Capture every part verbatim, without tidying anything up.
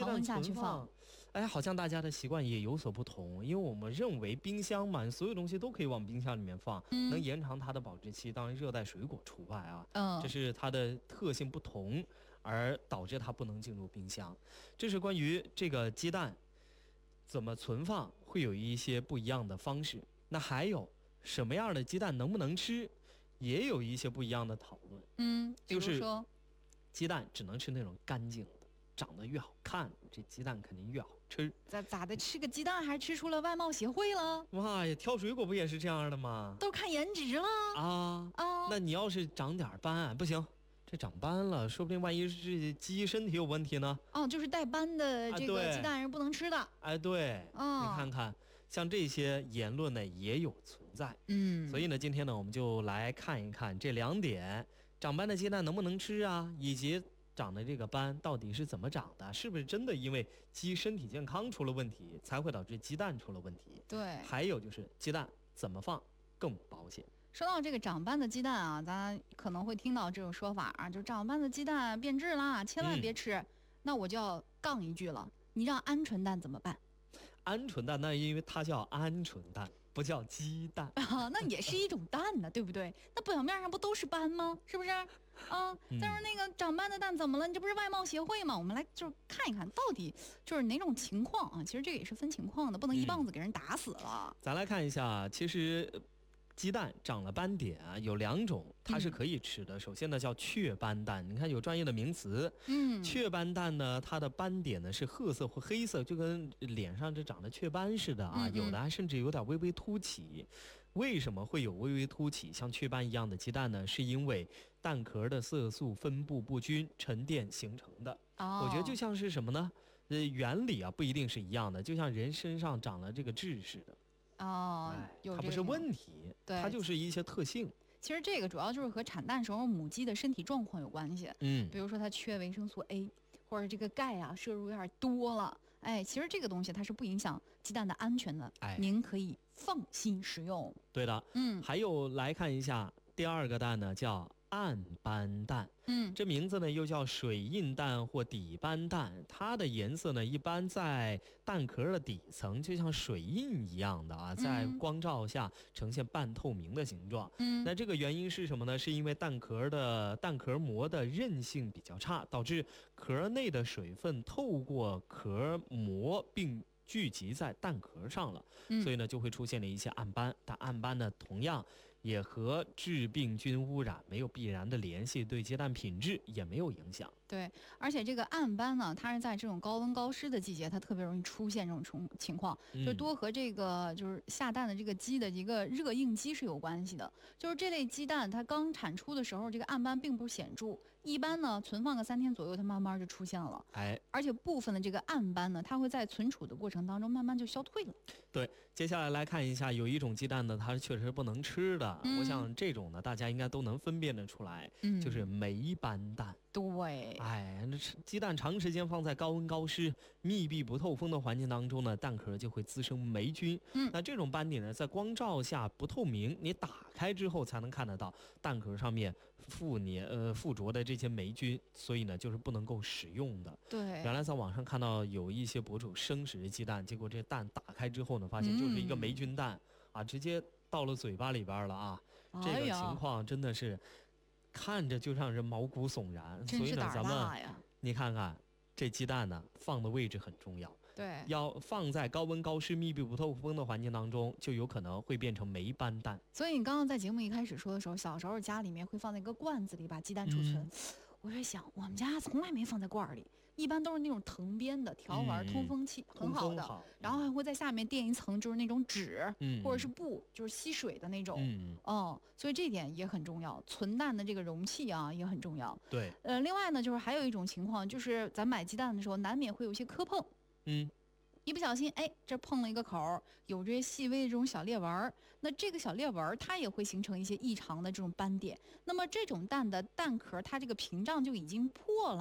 常温下去放。 哎，好像大家的习惯也有所不同，因为我们认为冰箱嘛，所有东西都可以往冰箱里面放，嗯、能延长它的保质期。当然，热带水果除外啊，嗯，这是它的特性不同，而导致它不能进入冰箱。这是关于这个鸡蛋怎么存放会有一些不一样的方式。那还有什么样的鸡蛋能不能吃，也有一些不一样的讨论。 嗯， 就是鸡蛋只能吃那种干净的。长得越好看，这鸡蛋肯定越好吃。 咋咋的？吃个鸡蛋还吃出了外贸协会了？ 哇呀，挑水果不也是这样的吗？ 都看颜值了啊啊！那你要是长点斑，不行，这长斑了，说不定万一是鸡身体有问题呢？ 哦，就是带斑的这个鸡蛋是不能吃的。 哎，对，哦、你看看，像这些言论呢也有存在。嗯，所以呢，今天呢，我们就来看一看这两点：长斑的鸡蛋能不能吃啊，以及长的这个斑到底是怎么长的？是不是真的因为鸡身体健康出了问题，才会导致鸡蛋出了问题？ 对。 还有就是鸡蛋怎么放更保险？ 说到这个长斑的鸡蛋啊，咱可能会听到这种说法啊，就长斑的鸡蛋变质啦，千万别吃。嗯、那我就要杠一句了，你让鹌鹑蛋怎么办？ 鹌鹑蛋那因为它叫鹌鹑蛋，不叫鸡蛋啊，那也是一种蛋呢，对不对？那表面上不都是斑吗？是不是？啊，但是那个长斑的蛋怎么了？你这不是外贸协会吗？我们来就是看一看到底就是哪种情况啊？其实这个也是分情况的，不能一棒子给人打死了。 嗯、咱来看一下，其实鸡蛋长了斑点啊，有两种，它是可以吃的。嗯、首先呢，叫雀斑蛋，你看有专业的名词。嗯，雀斑蛋呢，它的斑点呢是褐色或黑色，就跟脸上这长的雀斑似的啊，嗯嗯有的还甚至有点微微凸起。为什么会有微微凸起像雀斑一样的鸡蛋呢？是因为蛋壳的色素分布不均沉淀形成的。哦，我觉得就像是什么呢？呃，原理啊不一定是一样的，就像人身上长了这个痣似的。 哦，有它不是问题，它就是一些特性。 其实这个主要就是和产蛋时候母鸡的身体状况有关系。嗯，比如说它缺维生素 A， 或者这个钙啊摄入有点多了。哎，其实这个东西它是不影响鸡蛋的安全的。哎，您可以放心食用。 对的，嗯，还有来看一下第二个蛋呢，叫暗斑蛋。嗯，这名字呢又叫水印蛋或底斑蛋，它的颜色呢一般在蛋壳的底层，就像水印一样的啊，在光照下呈现半透明的形状。嗯，那这个原因是什么呢？是因为蛋壳的蛋壳膜的韧性比较差，导致壳内的水分透过壳膜并聚集在蛋壳上了，嗯、所以呢就会出现了一些暗斑。但暗斑呢同样也和致病菌污染没有必然的联系，对鸡蛋品质也没有影响。 对，而且这个暗斑呢，它是在这种高温高湿的季节，它特别容易出现这种情况，嗯、就多和这个就是下蛋的这个鸡的一个热应激是有关系的。就是这类鸡蛋它刚产出的时候，这个暗斑并不显著，一般呢存放个三天左右，它慢慢就出现了。哎，而且部分的这个暗斑呢，它会在存储的过程当中慢慢就消退了。 对，接下来来看一下，有一种鸡蛋呢，它确实不能吃的。嗯、我想这种呢，大家应该都能分辨得出来，嗯、就是霉斑蛋。 对， 哎，那鸡蛋长时间放在高温高湿、密闭不透风的环境当中呢，蛋壳就会滋生霉菌。嗯，那这种斑点呢，在光照下不透明，你打开之后才能看得到蛋壳上面附粘呃附着的这些霉菌，所以呢，就是不能够使用的。 对， 原来在网上看到有一些博主生食鸡蛋，结果这蛋打开之后呢，发现就是一个霉菌蛋、嗯、啊，直接到了嘴巴里边了啊。哎、这个情况真的是。看着就让人毛骨悚然，所以呢，咱们你看看这鸡蛋呢，放的位置很重要。 对， 要放在高温高湿、密闭不透风的环境当中，就有可能会变成霉斑蛋。 所以你刚刚在节目一开始说的时候，小时候家里面会放在一个罐子里把鸡蛋储存。嗯、我在想，我们家从来没放在罐里，一般都是那种藤编的条纹，嗯、通风气很好的，好然后还会在下面垫一层，就是那种纸、嗯、或者是布，就是吸水的那种。嗯，哦，所以这点也很重要，存蛋的这个容器啊也很重要。 对， 呃，另外呢，就是还有一种情况，就是咱买鸡蛋的时候，难免会有一些磕碰。嗯，一不小心，哎，这碰了一个口，有这些细微的这种小裂纹，那这个小裂纹它也会形成一些异常的这种斑点。那么这种蛋的蛋壳，它这个屏障就已经破了，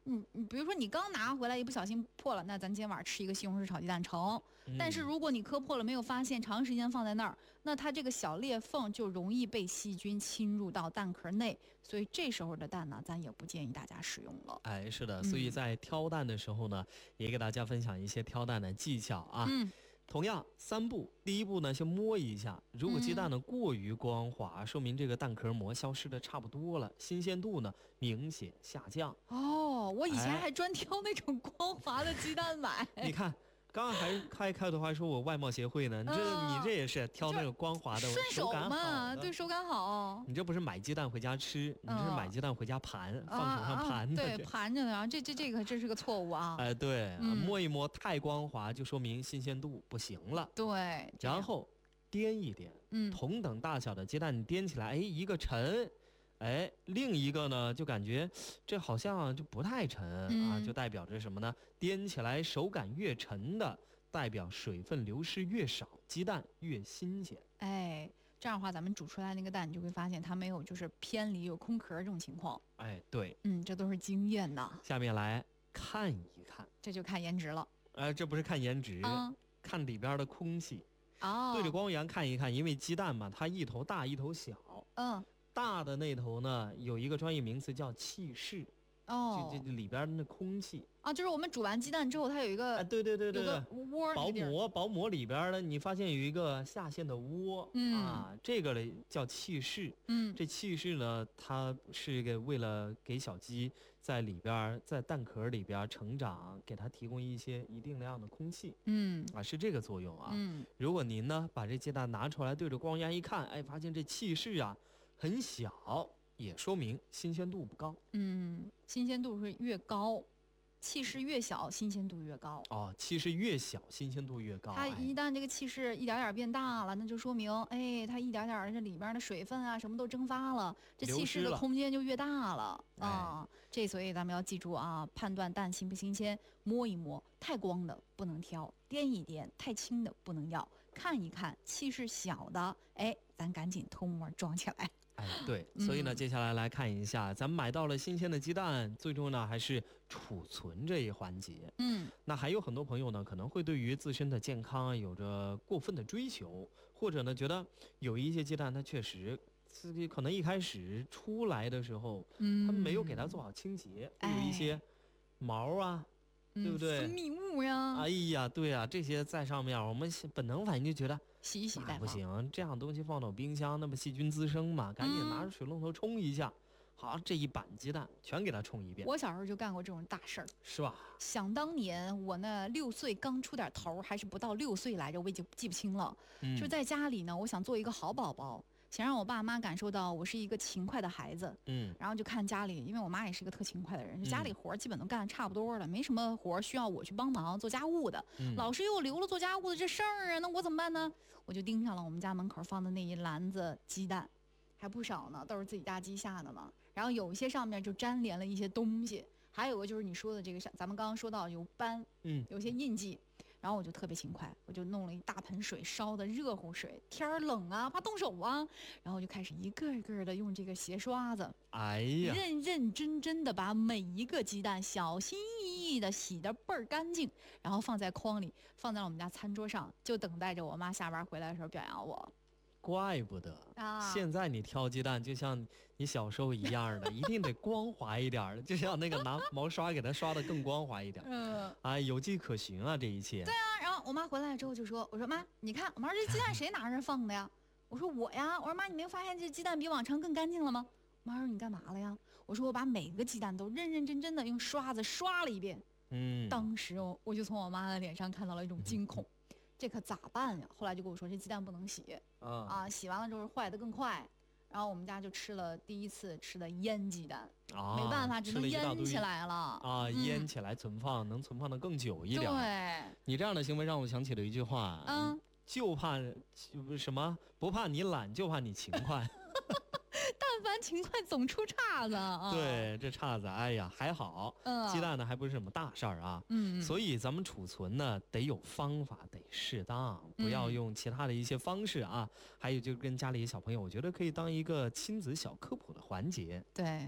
嗯，比如说你刚拿回来一不小心破了，那咱今天晚上吃一个西红柿炒鸡蛋成。嗯、但是如果你磕破了没有发现，长时间放在那儿，那它这个小裂缝就容易被细菌侵入到蛋壳内，所以这时候的蛋呢，咱也不建议大家使用了。 哎，是的，所以在挑蛋的时候呢，嗯、也给大家分享一些挑蛋的技巧啊。嗯。同样三步，第一步呢，先摸一下，如果鸡蛋呢过于光滑，嗯、说明这个蛋壳膜消失的差不多了，新鲜度呢明显下降。 哦，我以前还专挑那种光滑的鸡蛋买。 哎、你看。刚刚还开开头还说我外贸协会呢，你这、嗯、你这也是挑那种光滑的， 顺手嘛， 手对，手感好。 你这不是买鸡蛋回家吃，你这是买鸡蛋回家盘，嗯、放手上盘的、啊啊。对，盘着呢，这这这个这是个错误啊。 哎，对，嗯、摸一摸太光滑，就说明新鲜度不行了。 对， 然后掂一掂，嗯，同等大小的鸡蛋你掂起来，哎，一个沉。哎，另一个呢，就感觉这好像就不太沉、嗯、啊，就代表着什么呢？掂起来手感越沉的，代表水分流失越少，鸡蛋越新鲜。 哎，这样的话，咱们煮出来那个蛋，你就会发现它没有就是偏离有空壳这种情况。 哎，对， 嗯，这都是经验的。 下面来看一看， 这就看颜值了。 哎，这不是看颜值，嗯、看里边的空气。 哦， 对着光源看一看，因为鸡蛋嘛，它一头大一头小。 嗯。 大的那头呢，有一个专业名词叫气室，哦，就这里边的那空气啊，就是我们煮完鸡蛋之后，它有一个， 啊，对对对对， 窝薄膜，薄膜里边呢，你发现有一个下陷的窝，嗯啊，这个嘞叫气室，嗯，这气室呢，它是一个为了给小鸡在里边，在蛋壳里边成长，给它提供一些一定量的空气，嗯啊，是这个作用啊，嗯，如果您呢把这鸡蛋拿出来对着光源一看，哎，发现这气室啊。很小，也说明新鲜度不高。 嗯，新鲜度是越高，气室越小，新鲜度越高。 哦，气室越小，新鲜度越高。 它一旦这个气室一点点变大了，那就说明，哎，它一点点这里边的水分啊，什么都蒸发了，这气室的空间就越大了啊。这所以咱们要记住啊，判断蛋新不新鲜，摸一摸，太光的不能挑，掂一掂，太轻的不能要，看一看气室小的，哎，咱赶紧偷摸装起来。 哎，对，所以呢，接下来来看一下，嗯、咱们买到了新鲜的鸡蛋，最终呢还是储存这一环节。嗯，那还有很多朋友呢，可能会对于自身的健康啊有着过分的追求，或者呢觉得有一些鸡蛋它确实自己可能一开始出来的时候，嗯，它没有给它做好清洁，会有一些毛啊。对不对？ 分泌物呀！ 哎呀，对呀、啊，这些在上面，我们本能反应就觉得洗一洗再放不行，这样东西放到冰箱，那么细菌滋生嘛，赶紧拿着水龙头冲一下。嗯、好，这一板鸡蛋全给它冲一遍。 我小时候就干过这种大事儿， 是吧？ 想当年我那六岁刚出点头，还是不到六岁来着，我已经记不清了。嗯、就在家里呢，我想做一个好宝宝。想让我爸妈感受到我是一个勤快的孩子，嗯，然后就看家里，因为我妈也是个特勤快的人，嗯、家里活基本都干得差不多了，没什么活需要我去帮忙做家务的，嗯、老是又留了做家务的这事儿啊，那我怎么办呢？我就盯上了我们家门口放的那一篮子鸡蛋，还不少呢，都是自己家鸡下的嘛。然后有一些上面就粘连了一些东西，还有个就是你说的这个，咱们刚刚说到有斑，嗯，有些印记。然后我就特别勤快，我就弄了一大盆水，烧的热乎水，天儿冷啊，怕冻手啊。然后我就开始一个一个的用这个鞋刷子， 哎呀， 认认真真的把每一个鸡蛋小心翼翼的洗得倍儿干净，然后放在筐里，放在我们家餐桌上，就等待着我妈下班回来的时候表扬我。 怪不得啊！现在你挑鸡蛋就像你小时候一样的，一定得光滑一点的，就像那个拿毛刷给它刷得更光滑一点。嗯，哎，有迹可循啊，这一切。 对啊，然后我妈回来之后就说：“我说妈，你看，我妈这鸡蛋谁拿着放的呀？”我说：“我呀。”我说：“妈，你没有发现这鸡蛋比往常更干净了吗？”妈说：“你干嘛了呀？”我说：“我把每个鸡蛋都认认真真的用刷子刷了一遍。”嗯，当时我我就从我妈的脸上看到了一种惊恐。嗯这可咋办呀？后来就跟我说，这鸡蛋不能洗，啊，啊洗完了之后坏得更快。然后我们家就吃了第一次吃的腌鸡蛋，啊、没办法，只能腌起来了啊，嗯、腌起来存放，能存放的更久一点。 对， 你这样的行为让我想起了一句话，嗯，就怕什么？不怕你懒，就怕你勤快。 但凡勤快总出岔子啊！ 对，这岔子，哎呀，还好，嗯、鸡蛋呢还不是什么大事儿啊。嗯，所以咱们储存呢得有方法，得适当，不要用其他的一些方式啊。嗯、还有就跟家里小朋友，我觉得可以当一个亲子小科普的环节。 对。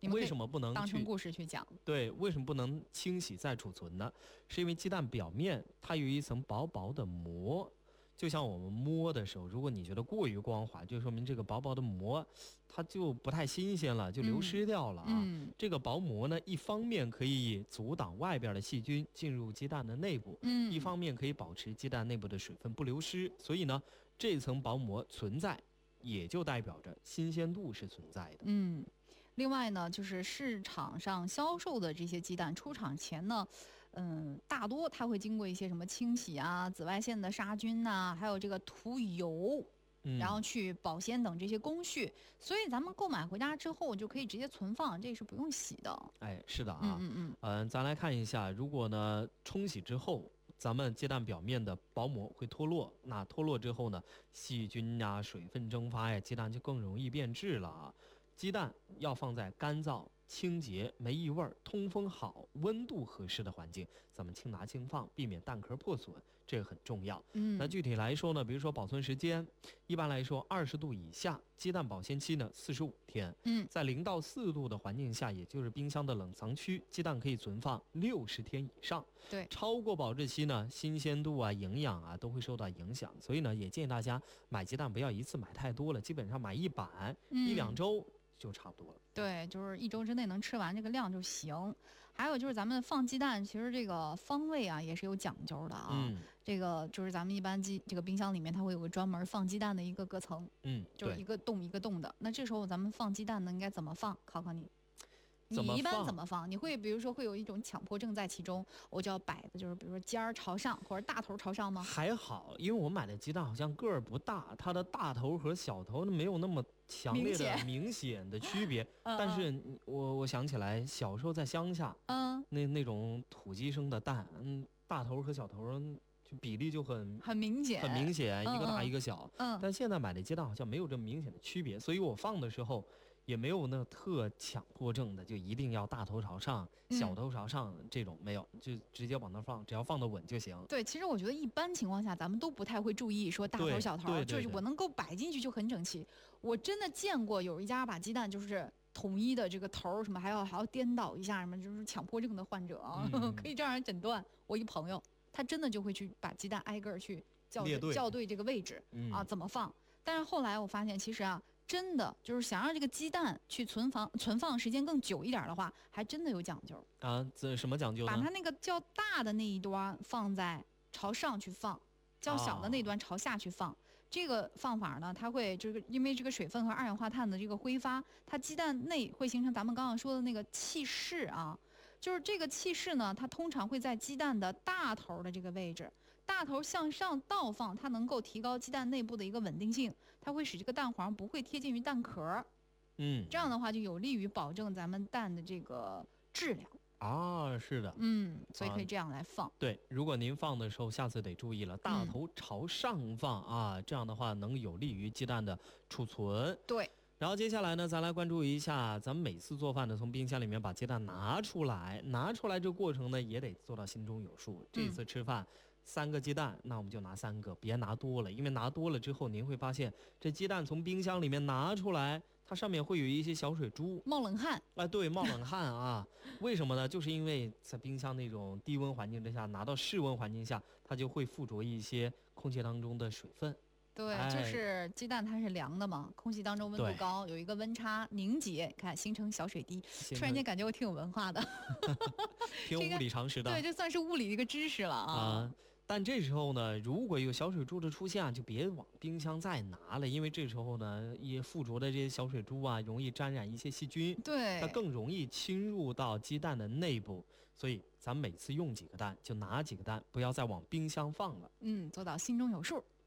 为什么不能当成故事去讲？ 对，为什么不能清洗再储存呢？是因为鸡蛋表面它有一层薄薄的膜。就像我们摸的时候，如果你觉得过于光滑，就说明这个薄薄的膜它就不太新鲜了，就流失掉了啊。 嗯嗯、 这个薄膜呢，一方面可以阻挡外边的细菌进入鸡蛋的内部， 嗯、 一方面可以保持鸡蛋内部的水分不流失。所以呢，这层薄膜存在，也就代表着新鲜度是存在的。 嗯，另外呢，就是市场上销售的这些鸡蛋出厂前呢。嗯，大多它会经过一些什么清洗啊、紫外线的杀菌呐、啊，还有这个涂油， 嗯、 然后去保鲜等这些工序，所以咱们购买回家之后就可以直接存放，这是不用洗的。 哎，是的啊， 嗯嗯嗯， 呃，咱来看一下，如果呢冲洗之后，咱们鸡蛋表面的薄膜会脱落，那脱落之后呢，细菌呀、水分蒸发呀，鸡蛋就更容易变质了啊。鸡蛋要放在干燥、清洁、没异味、通风好、温度合适的环境，咱们轻拿轻放，避免蛋壳破损，这个很重要。 嗯， 那具体来说呢，比如说保存时间，一般来说二十度以下，鸡蛋保鲜期呢四十五天。 嗯， 在零到四度的环境下，也就是冰箱的冷藏区，鸡蛋可以存放六十天以上。 对， 超过保质期呢，新鲜度啊、营养啊都会受到影响。所以呢，也建议大家买鸡蛋不要一次买太多了，基本上买一板、 嗯、 一两周。就差不多了。 对，就是一周之内能吃完这个量就行。还有就是咱们放鸡蛋，其实这个方位啊也是有讲究的啊。 嗯， 这个就是咱们一般鸡这个冰箱里面它会有个专门放鸡蛋的一个隔层， 嗯， 就是一个洞一个洞的。那这时候咱们放鸡蛋呢，应该怎么放？考考你。你怎么一般放怎么放？你会比如说会有一种强迫症在其中，我就要摆的就是比如说尖儿朝上或者大头朝上吗？ 还好，因为我买的鸡蛋好像个儿不大，它的大头和小头没有那么强烈的明显的区别。 嗯、 但是我我想起来，小时候在乡下， 嗯， 那那种土鸡生的蛋，嗯，大头和小头就比例就很很明显， 很明显， 嗯、 一个大一个小。 嗯， 但现在买的鸡蛋好像没有这么明显的区别，所以我放的时候。也没有那特强迫症的，就一定要大头朝上、小头朝上、嗯、这种没有，就直接往那放，只要放得稳就行。 对，其实我觉得一般情况下咱们都不太会注意说大头小头，就是我能够摆进去就很整齐。我真的见过有一家把鸡蛋就是统一的这个头什么还要还要颠倒一下什么，就是强迫症的患者啊，嗯、可以这样诊断。我一朋友他真的就会去把鸡蛋挨个去校对校对这个位置、 嗯、 啊怎么放。但是后来我发现其实啊。真的就是想让这个鸡蛋去存放存放时间更久一点的话，还真的有讲究啊。这什么讲究呢？ 把它那个较大的那一端放在朝上去放，较小的那端朝下去放。啊、这个放法呢，它会这个因为这个水分和二氧化碳的这个挥发，它鸡蛋内会形成咱们刚刚说的那个气室啊。就是这个气室呢，它通常会在鸡蛋的大头的这个位置。大头向上倒放，它能够提高鸡蛋内部的一个稳定性，它会使这个蛋黄不会贴近于蛋壳， 嗯， 这样的话就有利于保证咱们蛋的这个质量啊。是的， 嗯，所以可以这样来放。 啊、对，如果您放的时候，下次得注意了，大头朝上放、嗯、啊，这样的话能有利于鸡蛋的储存。 对。 然后接下来呢，咱来关注一下，咱们每次做饭呢，从冰箱里面把鸡蛋拿出来，拿出来这个过程呢，也得做到心中有数。这次吃饭。嗯三个鸡蛋，那我们就拿三个，别拿多了，因为拿多了之后，您会发现这鸡蛋从冰箱里面拿出来，它上面会有一些小水珠， 冒冷汗。 啊，对，冒冷汗啊，为什么呢？就是因为在冰箱那种低温环境之下，拿到室温环境下，它就会附着一些空气当中的水分。 对，哎、就是鸡蛋它是凉的嘛，空气当中温度高，有一个温差凝结，看形成小水滴。突然间感觉我挺有文化的， 挺有物理常识的。 对，这算是物理的一个知识了啊。 啊但这时候呢，如果有小水珠的出现，就别往冰箱再拿了，因为这时候呢，也附着的这些小水珠啊，容易沾染一些细菌， 对， 它更容易侵入到鸡蛋的内部。所以咱每次用几个蛋就拿几个蛋，不要再往冰箱放了。 嗯，做到心中有数。